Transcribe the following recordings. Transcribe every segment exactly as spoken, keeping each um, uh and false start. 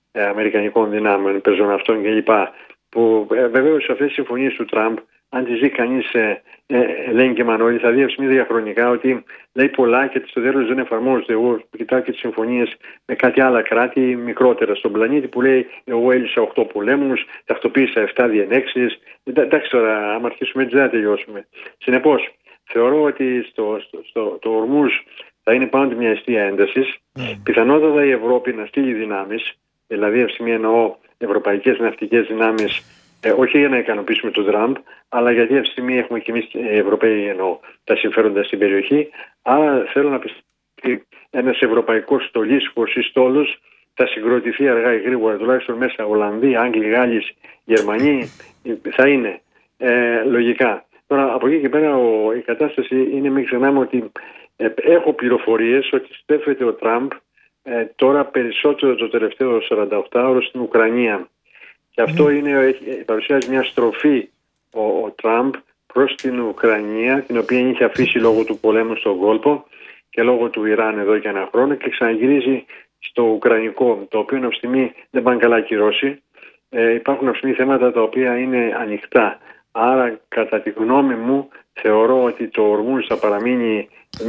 ε, αμερικανικών δυνάμεων, πεζοναυτών κλπ. Που ε, βεβαίως αυτές οι συμφωνίες του Τραμπ, αν τις δει κανείς, ε, ε, λένε και Μανώλη, θα δει αυσμεί διαχρονικά ότι λέει πολλά και στο τέλος δεν εφαρμόζεται. Εγώ κοιτάω και τις συμφωνίες με κάτι άλλα κράτη μικρότερα στον πλανήτη που λέει: εγώ έλυσα οκτώ πολέμους, τακτοποίησα επτά διενέξεις. Εντάξει, τώρα, άμα αρχίσουμε έτσι δεν θα τελειώσουμε. Συνεπώς, θεωρώ ότι στο, στο, στο, το Ορμούζ θα είναι πάντοτε μια αιστεία έντασης. Mm. Πιθανότατα η Ευρώπη να στείλει δυνάμεις, δηλαδή αυσμεί εννοώ ευρωπαϊκές ναυτικές δυνάμεις. Ε, όχι για να ικανοποιήσουμε τον Τραμπ, αλλά γιατί αυτή τη στιγμή έχουμε και εμείς οι Ευρωπαίοι εννοώ τα συμφέροντα στην περιοχή. Άρα θέλω να πιστεύω ότι ένας ευρωπαϊκός στολίσχος ή στόλος θα συγκροτηθεί αργά ή γρήγορα, τουλάχιστον μέσα Ολλανδοί, Άγγλοι, Γάλλοι, Γερμανοί θα είναι ε, λογικά. Τώρα από εκεί και πέρα ο, η κατάσταση είναι, μην ξεχνάμε ότι ε, έχω πληροφορίες ότι στέφεται ο Τραμπ ε, τώρα περισσότερο το τελευταίο σαρανταοκτάωρο στην Ουκρανία. Και αυτό mm. είναι, παρουσιάζει μια στροφή ο, ο Τραμπ προς την Ουκρανία, την οποία είχε αφήσει λόγω του πολέμου στον κόλπο και λόγω του Ιράν εδώ και ένα χρόνο, και ξαναγυρίζει στο Ουκρανικό, το οποίο αυτή τη στιγμή δεν πάνε καλά και οι Ρώσοι. Ε, υπάρχουν αυτή τη στιγμή θέματα τα οποία είναι ανοιχτά. Άρα κατά τη γνώμη μου θεωρώ ότι το Ορμούζ θα παραμείνει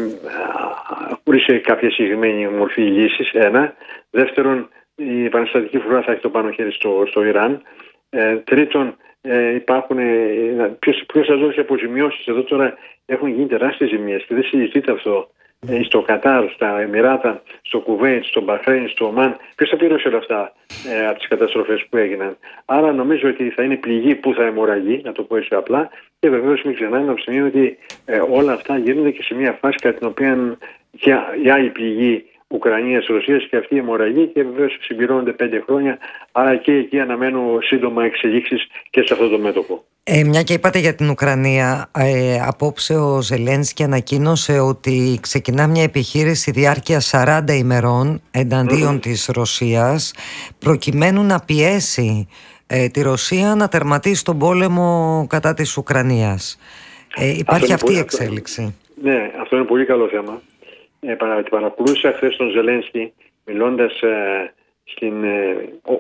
χωρίς κάποια συγκεκριμένη μορφή λύσης, ένα. Δεύτερον, η επαναστατική φρουρά θα έχει το πάνω χέρι στο, στο Ιράν. Ε, τρίτον, ε, υπάρχουν. Ε, ποιος, ποιος θα δώσει αποζημιώσεις? Εδώ τώρα έχουν γίνει τεράστιες ζημίες και δεν συζητείται αυτό. Ε, στο Κατάρ, στα Εμιράτα, στο Κουβέιτ, στο Μπαχρέιν, στο Ομάν. Ποιος θα πληρώσει όλα αυτά ε, από τις καταστροφές που έγιναν? Άρα νομίζω ότι θα είναι πληγή που θα αιμορραγεί, να το πω έτσι απλά. Και βεβαίως μην ξεχνάμε από τη στιγμή ότι ε, όλα αυτά γίνονται και σε μια φάση κατά την οποία η άλλη πληγή Ουκρανίας-Ρωσίας και αυτή η αιμορραγή, και βεβαίως συμπληρώνονται πέντε χρόνια. Άρα και εκεί αναμένω σύντομα εξελίξεις και σε αυτό το μέτωπο. Ε, μια και είπατε για την Ουκρανία, ε, απόψε ο Ζελένσκι ανακοίνωσε ότι ξεκινά μια επιχείρηση διάρκεια σαράντα ημερών εναντίον mm. της Ρωσίας, προκειμένου να πιέσει ε, τη Ρωσία να τερματίσει τον πόλεμο κατά της Ουκρανίας. Ε, υπάρχει αυτή η εξέλιξη. Αυτό, ναι, αυτό είναι πολύ καλό θέμα. Ε, παρα, παρακολούθησα χθες τον Ζελένσκι μιλώντας ε, στην ε,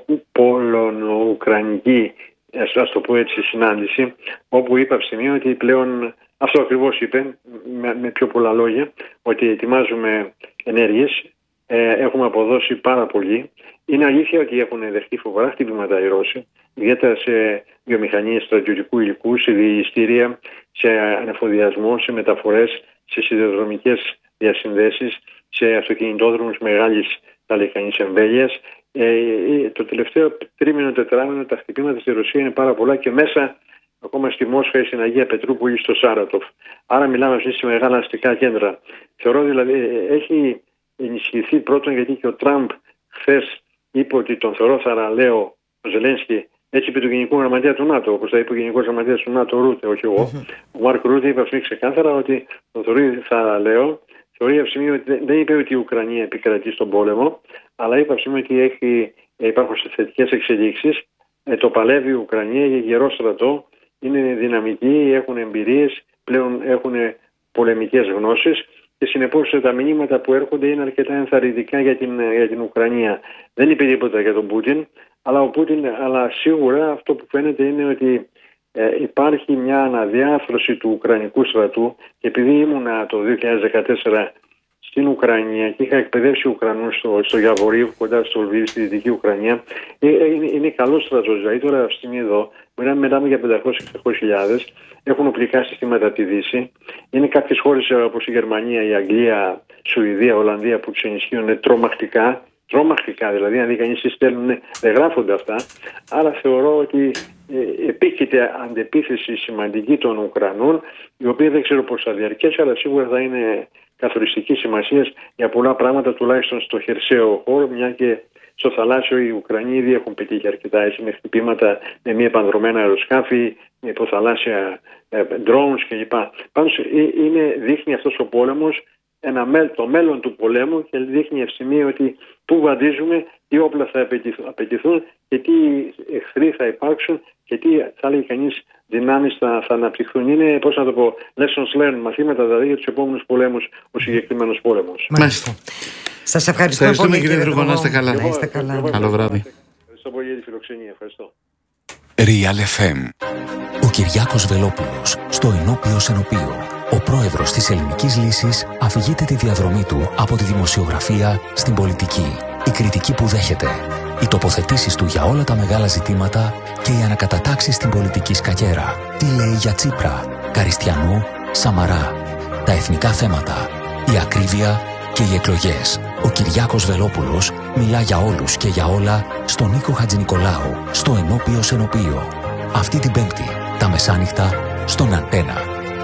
Πολωνο-Ουκρανική, ας το πω έτσι, συνάντηση, όπου είπε από στιγμή ότι πλέον, αυτό ακριβώς είπε με, με πιο πολλά λόγια, ότι ετοιμάζουμε ενέργειες, ε, έχουμε αποδώσει πάρα πολύ. Είναι αλήθεια ότι έχουν δεχτεί φοβερά χτυπήματα οι Ρώσοι, ιδιαίτερα σε βιομηχανίες στρατιωτικού υλικού, σε διειστήρια, σε ανεφοδιασμό, σε μεταφορές, σε σιδηροδρομικές διασυνδέσεις, σε αυτοκινητόδρομους μεγάλης, θα λέει κανείς, εμβέλειας. Ε, το τελευταίο τρίμηνο, τετράμηνο τα χτυπήματα στη Ρωσία είναι πάρα πολλά και μέσα ακόμα στη Μόσχα ή στην Αγία Πετρούπολη, στο Σάρατοφ. Άρα μιλάμε αυτή σε μεγάλα αστικά κέντρα. Θεωρώ δηλαδή έχει ενισχυθεί πρώτον γιατί και ο Τραμπ χθες είπε ότι τον θεωρώ θαραλέο, ο Ζελένσκι, έτσι είπε το Γενικό Γραμματέα του ΝΑΤΟ, όπως τα είπε ο Γενικός Γραμματέας του ΝΑΤΟ, Ρούτε, όχι εγώ. Mm-hmm. Ο Μάρκ Ρούτε είπε αυτή ξεκάθαρα ότι τον θεωρεί θαραλέο. Θεωρεί αυτή ότι δεν είπε ότι η Ουκρανία επικρατεί στον πόλεμο, αλλά είπε αυτή ότι έχει, υπάρχουν θετικές εξελίξεις. Ε, το παλεύει η Ουκρανία για γερό στρατό, είναι δυναμικοί, έχουν εμπειρίες, πλέον έχουν πολεμικές γνώσεις και συνεπώς τα μηνύματα που έρχονται είναι αρκετά ενθαρρυντικά για την, για την Ουκρανία. Δεν είπε τίποτα για τον Πούτιν, αλλά, ο Πούτιν, αλλά σίγουρα αυτό που φαίνεται είναι ότι ε, υπάρχει μια αναδιάθρωση του Ουκρανικού στρατού, και επειδή ήμουνα το δύο χιλιάδες δεκατέσσερα στην Ουκρανία και είχα εκπαιδεύσει Ουκρανούς στο, στο Γιαβορίου, κοντά στο Λβίβ, στη Δυτική Ουκρανία, ε, ε, είναι, είναι καλός στρατός. Δηλαδή τώρα αυτή τη στιγμή εδώ μιλάμε για πεντακόσιες με εξακόσιες χιλιάδες, έχουν οπλικά συστήματα από τη Δύση. Είναι κάποιες χώρες όπως η Γερμανία, η Αγγλία, η Σουηδία, η Ολλανδία που τους ενισχύουν τρομακτικά. Τρομακτικά, δηλαδή, αν δει κανείς τι στέλνουν, δεν γράφονται αυτά. Άρα θεωρώ ότι ε, επίκειται αντεπίθεση σημαντική των Ουκρανών, η οποία δεν ξέρω πώς θα διαρκέσει, αλλά σίγουρα θα είναι καθοριστική σημασία για πολλά πράγματα, τουλάχιστον στο χερσαίο χώρο, μια και στο θαλάσσιο οι Ουκρανοί ήδη έχουν πετύχει αρκετά, έτσι, με χτυπήματα με μη επανδρομένα αεροσκάφη, με υποθαλάσσια ε, drones κλπ. Πάντως ε, είναι, δείχνει αυτός ο πόλεμος ένα, το μέλλον του πολέμου, και δείχνει ευθυμία ότι πού βαδίζουμε, τι όπλα θα απαιτηθούν και τι εχθροί θα υπάρξουν και τι, θα λέει κανείς, δυνάμεις θα, θα αναπτυχθούν. Είναι, πώς να το πω, lessons learned, μαθήματα δηλαδή για τους επόμενους πολέμους, ο συγκεκριμένος πόλεμος. Μάλιστα. Σας ευχαριστούμε, ευχαριστούμε πολύ, κύριε Δρούβο, να είστε καλά. Να είστε καλά. Καλό βράδυ. Ευχαριστώ πολύ για τη φιλοξενία. Ευχαριστώ. Real εφ εμ. Ο Κυριάκος Βελόπουλος, στο Ενώπιο Ενωπίο. Ο πρόεδρος της Ελληνικής Λύσης αφηγείται τη διαδρομή του από τη δημοσιογραφία στην πολιτική. Η κριτική που δέχεται, οι τοποθετήσεις του για όλα τα μεγάλα ζητήματα και οι ανακατατάξεις στην πολιτική σκακέρα. Τι λέει για Τσίπρα, Καριστιανού, Σαμαρά, τα εθνικά θέματα, η ακρίβεια και οι εκλογές. Ο Κυριάκος Βελόπουλος μιλά για όλους και για όλα στον Νίκο Χατζηνικολάου, στο Ενώπιο Ενωπίο. Αυτή την Πέμπτη, τα μεσάνυχτα, στον Αντένα.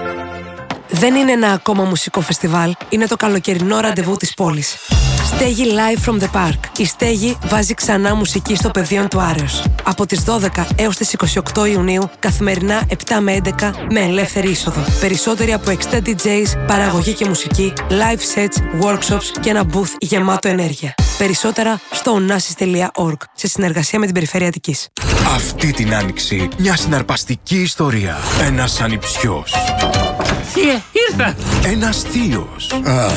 Δεν είναι ένα ακόμα μουσικό φεστιβάλ, είναι το καλοκαιρινό ραντεβού της πόλης. Στέγη Live from the Park. Η Στέγη βάζει ξανά μουσική στο πεδίο του Άρεως. Από τις δώδεκα έως τις είκοσι οκτώ Ιουνίου, καθημερινά επτά με έντεκα, με ελεύθερη είσοδο. Περισσότεροι από εξήντα ντι τζέις, παραγωγή και μουσική, live sets, workshops και ένα booth γεμάτο ενέργεια. Περισσότερα στο onassis τελεία org, σε συνεργασία με την Περιφέρεια Αττικής. Αυτή την άνοιξη, μια συναρπαστική ιστορία. Ένας ανιψιός. Θεία, ήρθα! Ένας θείος. Α,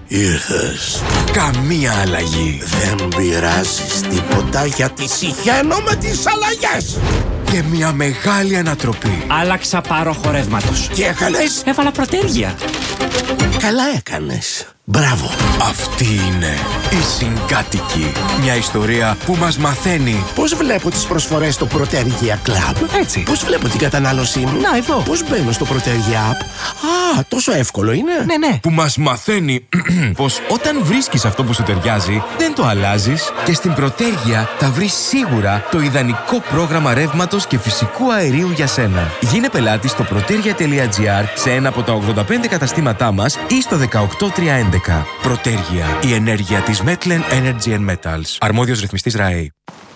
ήρθες. Καμία αλλαγή. Δεν πειράζεις τίποτα γιατί συχαίνω με τις αλλαγές. Και μια μεγάλη ανατροπή. Άλλαξα πάρο χορεύματος. Τι έκανες? Έβαλα προτέργεια. Καλά έκανες. Μπράβο. Αυτή είναι η Συγκάτοικοι. Μια ιστορία που μας μαθαίνει Πώς βλέπω τις προσφορές στο Προτέργεια Club. Έτσι. Πώς βλέπω την κατανάλωσή μου. Να, εδώ. Πώς μπαίνω στο Προτέργεια App. Α, τόσο εύκολο είναι. Ναι, ναι. που μας μαθαίνει πως όταν βρίσκεις αυτό που σου ταιριάζει, δεν το αλλάζεις και στην Προτέργεια θα βρεις σίγουρα το ιδανικό πρόγραμμα ρεύματος και φυσικού αερίου για σένα. Γίνε πελάτη στο protergia τελεία gr σε ένα από τα ογδόντα πέντε καταστήματά μας ή στο δεκαοκτώ τριακόσια έντεκα. Προτέργεια, η ενέργεια της Metlen Energy and Metals. Αρμόδιος ρυθμιστής ΡΑΕ.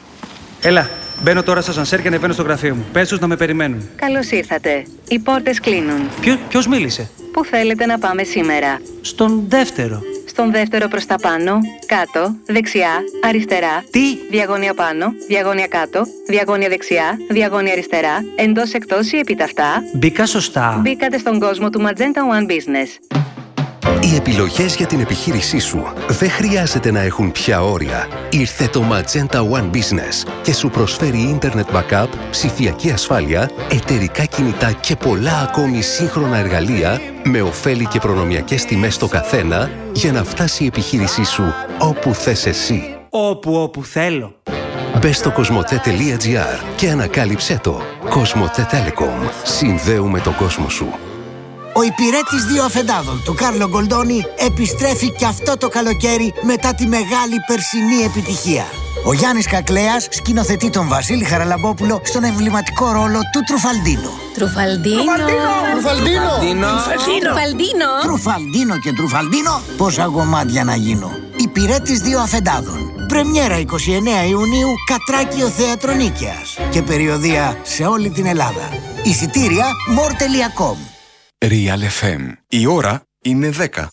Έλα, μπαίνω τώρα στο ασανσέρ και ανεβαίνω στο γραφείο μου. Πες τους να με περιμένουν. Καλώς ήρθατε. Οι πόρτες κλείνουν. Ποιο, ποιος μίλησε? Πού θέλετε να πάμε σήμερα? Στον δεύτερο. Στον δεύτερο προς τα πάνω, κάτω, δεξιά, αριστερά. Τι? Διαγώνια πάνω, διαγώνια κάτω, διαγώνια δεξιά, διαγώνια αριστερά, εντός εκτός ή επιταυτά. Μπήκα σωστά. Μπήκατε στον κόσμο του Magenta One Business. Οι επιλογές για την επιχείρησή σου δεν χρειάζεται να έχουν πια όρια. Ήρθε το Magenta One Business και σου προσφέρει Internet Backup, ψηφιακή ασφάλεια, εταιρικά κινητά και πολλά ακόμη σύγχρονα εργαλεία με ωφέλη και προνομιακές τιμές στο καθένα για να φτάσει η επιχείρησή σου όπου θες εσύ. Όπου, όπου θέλω. Μπες στο κοσμοτέ τελεία gr και ανακάλυψέ το. Κοσμοτέ Telecom. Συνδέουμε τον κόσμο σου. Ο υπηρέτης δύο αφεντάδων του Κάρλο Γκολντόνι επιστρέφει και αυτό το καλοκαίρι μετά τη μεγάλη περσινή επιτυχία. Ο Γιάννης Κακλέας σκηνοθετεί τον Βασίλη Χαραλαμπόπουλο στον εμβληματικό ρόλο του Τρουφαλντίνο. Τρουφαλντίνο! Τρουφαλντίνο! Τρουφαλντίνο! Τρουφαλντίνο και Τρουφαλντίνο, πόσα γομάτια να γίνω. Υπηρέτης δύο αφεντάδων. Πρεμιέρα εικοστή ενάτη Ιουνίου, Κατράκιο Θέατρο Νίκαιας. Και περιοδεία σε όλη την Ελλάδα. Εισιτήρια more τελεία com. Real εφ εμ. Η ώρα είναι δέκα.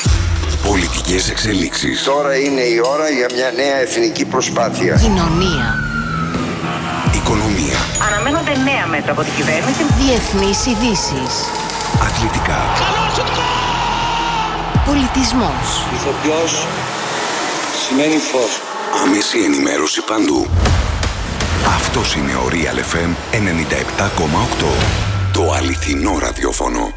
Πολιτικές εξελίξεις. Τώρα είναι η ώρα για μια νέα εθνική προσπάθεια. Κοινωνία. Οικονομία. Αναμένονται νέα μέτρα από την κυβέρνηση. Διεθνείς ειδήσεις. Αθλητικά. Πολιτισμός. Ηθοποιός σημαίνει φως. Άμεση ενημέρωση παντού. Αυτός είναι ο Real εφ εμ ενενήντα επτά κόμμα οκτώ. Το αληθινό ραδιόφωνο.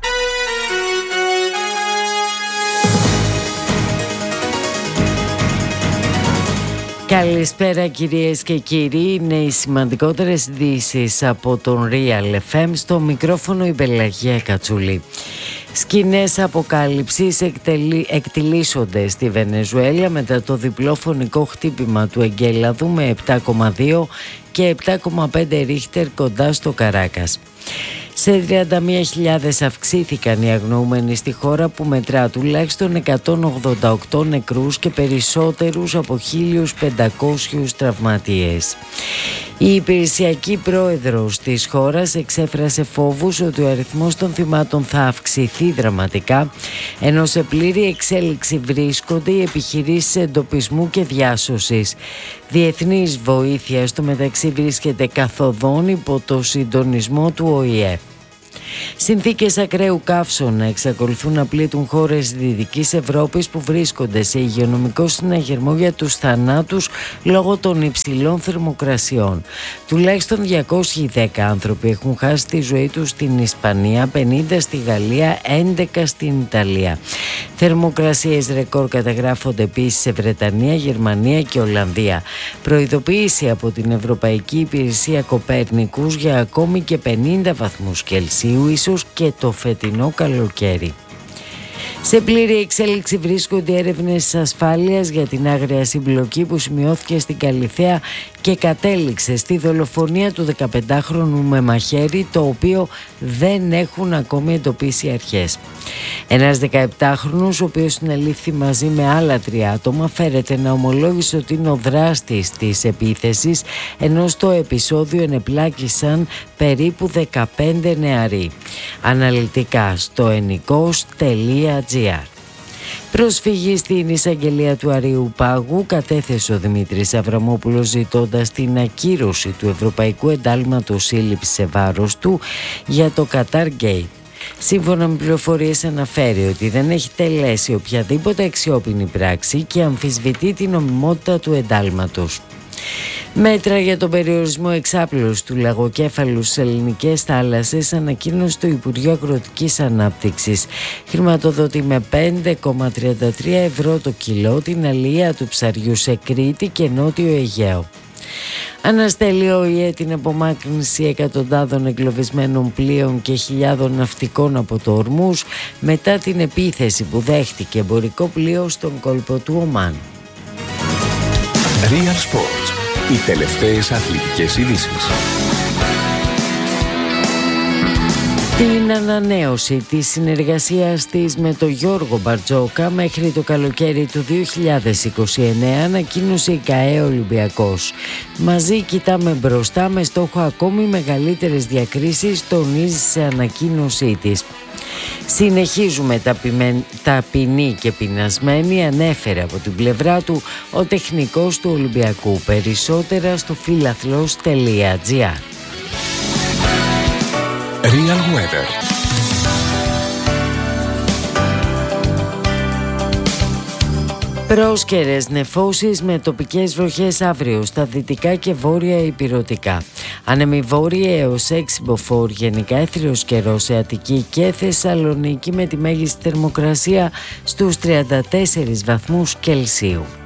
Καλησπέρα κυρίες και κύριοι, είναι οι σημαντικότερες ειδήσεις από τον Real εφ εμ, στο μικρόφωνο η Πελαγία Κατσούλη. Σκηνές αποκάλυψης εκτελεί, εκτιλήσονται στη Βενεζουέλα μετά το διπλό φωνικό χτύπημα του εγκέλαδου με επτά κόμμα δύο και επτά κόμμα πέντε ρίχτερ κοντά στο Καράκας. Σε τριάντα μία χιλιάδες αυξήθηκαν οι αγνοούμενοι στη χώρα, που μετρά τουλάχιστον εκατόν ογδόντα οκτώ νεκρούς και περισσότερους από χίλιους πεντακόσιους τραυματίες. Η υπηρεσιακή πρόεδρος της χώρας εξέφρασε φόβους ότι ο αριθμός των θυμάτων θα αυξηθεί δραματικά, ενώ σε πλήρη εξέλιξη βρίσκονται οι επιχειρήσεις εντοπισμού και διάσωσης. Διεθνής βοήθεια στο μεταξύ βρίσκεται καθοδόν υπό το συντονισμό του Ο Η Ε. Συνθήκες ακραίου καύσωνα εξακολουθούν να πλήττουν χώρες Δυτικής Ευρώπης που βρίσκονται σε υγειονομικό συναγερμό για τους θανάτους λόγω των υψηλών θερμοκρασιών. Τουλάχιστον διακόσιοι δέκα άνθρωποι έχουν χάσει τη ζωή τους στην Ισπανία, πενήντα στη Γαλλία, έντεκα στην Ιταλία. Θερμοκρασίες ρεκόρ καταγράφονται επίσης σε Βρετανία, Γερμανία και Ολλανδία. Προειδοποίηση από την Ευρωπαϊκή Υπηρεσία Κοπέρνικους για ακόμη και πενήντα βαθμούς Κελσίου, ίσως και το φετινό καλοκαίρι. Σε πλήρη εξέλιξη βρίσκονται έρευνες ασφάλειας για την άγρια συμπλοκή που σημειώθηκε στην Καλιθέα και κατέληξε στη δολοφονία του δεκαπεντάχρονου με μαχαίρι, το οποίο δεν έχουν ακόμη εντοπίσει αρχές. Ένας δεκαεπτάχρονος, ο οποίος συνελήφθη μαζί με άλλα τρία άτομα, φέρεται να ομολόγησε ότι είναι ο δράστης της επίθεσης, ενώ στο επεισόδιο ενεπλάκησαν περίπου δεκαπέντε νεαροί. Αναλυτικά στο ενικός τελεία τζι άρ. Προσφυγή στην εισαγγελία του Αρείου Πάγου κατέθεσε ο Δημήτρης Αβραμόπουλος ζητώντας την ακύρωση του Ευρωπαϊκού Εντάλματος Σύλληψης σε βάρος του για το Qatar Gate. Σύμφωνα με πληροφορίες αναφέρει ότι δεν έχει τελέσει οποιαδήποτε αξιόπινη πράξη και αμφισβητεί την νομιμότητα του εντάλματος. Μέτρα για τον περιορισμό εξάπλωσης του λαγοκέφαλου στις ελληνικές θάλασσες ανακοίνωσε το Υπουργείο Αγροτικής Ανάπτυξης. Χρηματοδοτεί με πέντε κόμμα τριάντα τρία ευρώ το κιλό την αλληλεία του ψαριού σε Κρήτη και Νότιο Αιγαίο. Αναστέλει ο ΙΕ την απομάκρυνση εκατοντάδων εγκλωβισμένων πλοίων και χιλιάδων ναυτικών από το Ορμούζ μετά την επίθεση που δέχτηκε εμπορικό πλοίο στον κόλπο του Ομάν. Real Sports. Οι τελευταίες αθλητικές ειδήσεις. Την ανανέωση της συνεργασίας της με τον Γιώργο Μπαρτζόκα μέχρι το καλοκαίρι του δύο χιλιάδες είκοσι εννέα ανακοίνωσε η ΚΑΕ Ολυμπιακός. Μαζί κοιτάμε μπροστά με στόχο ακόμη μεγαλύτερες διακρίσεις, τονίζει σε ανακοίνωσή της. Συνεχίζουμε ταπεινοί και πεινασμένοι, ανέφερε από την πλευρά του ο τεχνικός του Ολυμπιακού. Περισσότερα στο φιλαθλός τελεία τζι άρ. Real Weather. Πρόσκαιρες νεφώσεις με τοπικές βροχές αύριο στα δυτικά και βόρεια ηπειρωτικά. Άνεμοι βόρειοι έως έξι μποφόρ, γενικά έθριος καιρός σε Αττική και Θεσσαλονίκη με τη μέγιστη θερμοκρασία στους τριάντα τέσσερις βαθμούς Κελσίου.